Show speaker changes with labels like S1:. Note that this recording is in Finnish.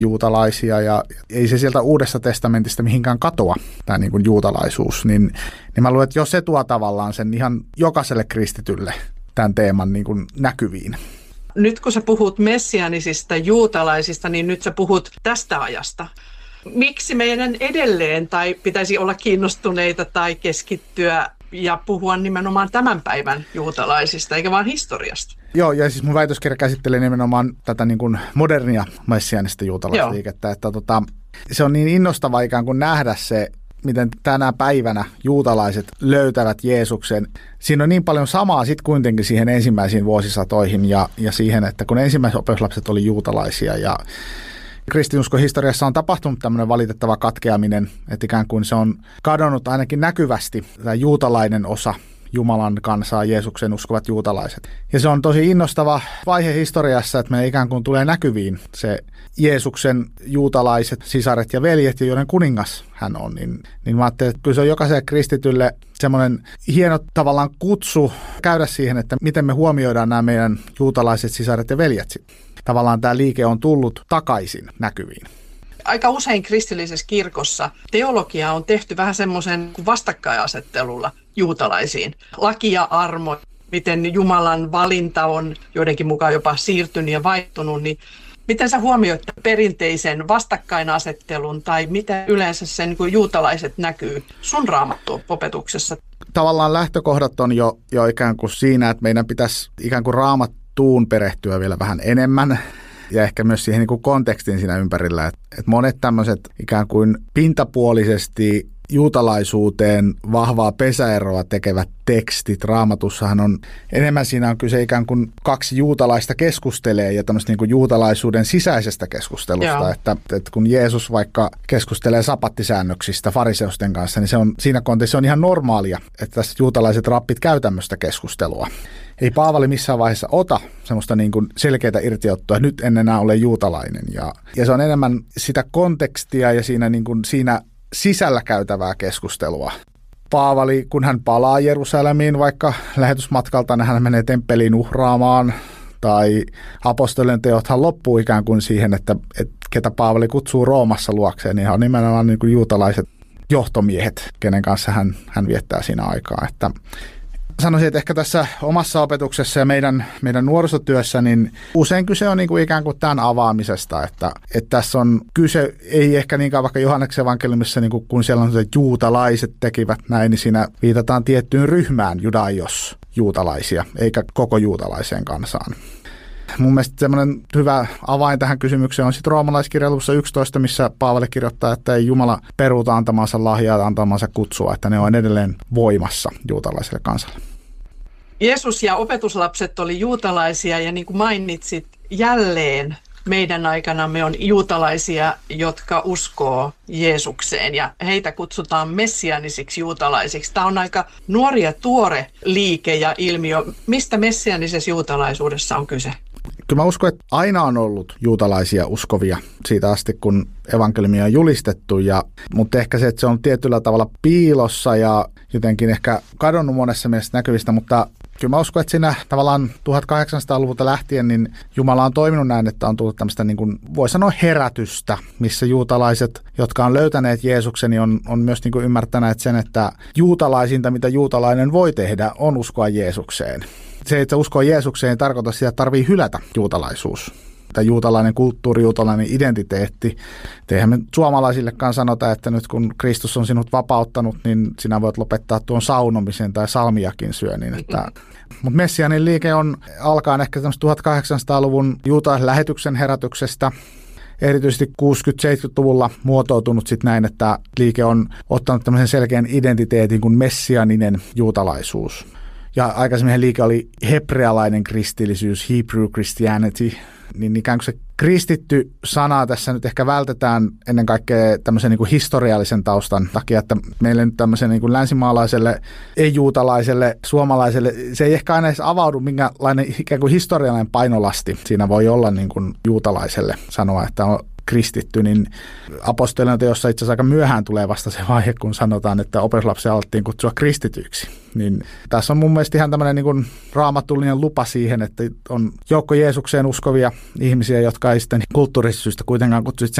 S1: juutalaisia ja ei se sieltä Uudesta testamentista mihinkään katoa, tämä niin kuin juutalaisuus, niin mä luulen, että jos se tuo tavallaan sen ihan jokaiselle kristitylle tämän teeman niin kuin näkyviin.
S2: Nyt kun sä puhut messianisista juutalaisista, niin nyt sä puhut tästä ajasta. Miksi meidän edelleen tai pitäisi olla kiinnostuneita tai keskittyä ja puhua nimenomaan tämän päivän juutalaisista, eikä vaan historiasta?
S1: Joo, ja siis mun väitöskirja käsittelee nimenomaan tätä niin kuin modernia messiaanista juutalaisliikettä, että se on niin innostavaa ikään kuin nähdä se, miten tänä päivänä juutalaiset löytävät Jeesuksen. Siinä on niin paljon samaa sitten kuitenkin siihen ensimmäisiin vuosisatoihin ja siihen, että kun ensimmäiset opetuslapset oli juutalaisia ja kristinuskon historiassa on tapahtunut tämmöinen valitettava katkeaminen, että ikään kuin se on kadonnut ainakin näkyvästi tämä juutalainen osa Jumalan kansaa, Jeesuksen uskovat juutalaiset. Ja se on tosi innostava vaihe historiassa, että me ikään kuin tulee näkyviin se Jeesuksen juutalaiset, sisaret ja veljet, joiden kuningas hän on. Niin mä ajattelin, että kyllä se on jokaiselle kristitylle semmoinen hieno tavallaan kutsu käydä siihen, että miten me huomioidaan nämä meidän juutalaiset, sisaret ja veljet. Tavallaan tämä liike on tullut takaisin näkyviin.
S2: Aika usein kristillisessä kirkossa teologia on tehty vähän semmoisen vastakkainasettelulla juutalaisiin. Laki ja armo, miten Jumalan valinta on joidenkin mukaan jopa siirtynyt ja vaihtunut, niin miten sä huomioit perinteisen vastakkainasettelun tai miten yleensä sen niin kuin juutalaiset näkyy sun raamattuopetuksessa?
S1: Tavallaan lähtökohdat on jo ikään kuin siinä, että meidän pitäisi ikään kuin raamattuun perehtyä vielä vähän enemmän. Ja ehkä myös siihen niin kuin kontekstiin siinä ympärillä, että monet tämmöiset ikään kuin pintapuolisesti juutalaisuuteen vahvaa pesäeroa tekevät tekstit. Raamatussahan on enemmän siinä on kyse ikään kuin kaksi juutalaista keskustelee ja tämmöistä niin kuin juutalaisuuden sisäisestä keskustelusta. Että kun Jeesus vaikka keskustelee sapattisäännöksistä fariseusten kanssa, niin se on, siinä kontekstissa on ihan normaalia, että tässä juutalaiset rappit käy tämmöistä keskustelua. Ei Paavali missään vaiheessa ota semmoista niin kuin selkeää irtiottoa, että nyt en enää ole juutalainen. Ja se on enemmän sitä kontekstia ja siinä sisällä käytävää keskustelua. Paavali, kun hän palaa Jerusalemiin vaikka lähetysmatkalta, niin hän menee temppeliin uhraamaan. Tai apostolien teothan loppuu ikään kuin siihen, että ketä Paavali kutsuu Roomassa luokseen, niin hän on nimenomaan niin kuin juutalaiset johtomiehet, kenen kanssa hän viettää siinä aikaa. Että sanoisin, että ehkä tässä omassa opetuksessa ja meidän nuorisotyössä, niin usein kyse on niin kuin ikään kuin tämän avaamisesta, että tässä on kyse, ei ehkä niinkään vaikka Johanneksen evankeliumissa, niin kun siellä on, että juutalaiset tekivät näin, niin siinä viitataan tiettyyn ryhmään judaios juutalaisia, eikä koko juutalaiseen kansaan. Mun mielestä semmoinen hyvä avain tähän kysymykseen on sitten roomalaiskirja luvussa 11, missä Paavali kirjoittaa, että ei Jumala peruuta antamansa lahjaa ja antamansa kutsua, että ne on edelleen voimassa juutalaiselle kansalle.
S2: Jeesus ja opetuslapset oli juutalaisia ja niin kuin mainitsit, jälleen meidän aikanamme on juutalaisia, jotka uskoo Jeesukseen ja heitä kutsutaan messianisiksi juutalaisiksi. Tämä on aika nuori ja tuore liike ja ilmiö. Mistä messianisessa juutalaisuudessa on kyse?
S1: Kyllä mä uskon, että aina on ollut juutalaisia uskovia siitä asti, kun evankeliumia on julistettu, mutta ehkä se, että se on tietyllä tavalla piilossa ja jotenkin ehkä kadonnut monessa mielessä näkyvistä, mutta kyllä mä uskon, että siinä tavallaan 1800-luvulta lähtien niin Jumala on toiminut näin, että on tullut tämmöistä niin kuin voi sanoa herätystä, missä juutalaiset, jotka on löytäneet Jeesuksen, niin on myös niin kuin ymmärtäneet sen, että juutalaisinta, mitä juutalainen voi tehdä, on uskoa Jeesukseen. Se, että uskoo Jeesukseen, ei tarkoita sitä, että tarvii hylätä juutalaisuus. Tai juutalainen kulttuuri, juutalainen identiteetti. Eihän me suomalaisillekaan sanota, että nyt kun Kristus on sinut vapauttanut, niin sinä voit lopettaa tuon saunomisen tai salmiakin syönnin. Mutta messianin liike alkaa ehkä 1800-luvun juutalaislähetyksen herätyksestä. Erityisesti 60-70-luvulla muotoutunut sitten näin, että liike on ottanut tämmöisen selkeän identiteetin kuin messianinen juutalaisuus. Ja aikaisemmin liike oli hebrealainen kristillisyys, Hebrew Christianity, niin ikään kuin se kristitty sana tässä nyt ehkä vältetään ennen kaikkea tämmöisen niin kuin historiallisen taustan takia, että meille nyt tämmöisen niin kuin länsimaalaiselle, ei-juutalaiselle, suomalaiselle, se ei ehkä aina edes avaudu minkälainen ikään kuin historiallinen painolasti siinä voi olla niin kuin juutalaiselle sanoa, että kristitty, niin apostolien teossa itse asiassa aika myöhään tulee vasta se vaihe, kun sanotaan, että opetuslapsia alettiin kutsua kristityiksi. Niin tässä on mun mielestä ihan tämmöinen niin kuin raamatullinen lupa siihen, että on joukko Jeesukseen uskovia ihmisiä, jotka ei sitten kulttuurisista syistä kuitenkaan kutsu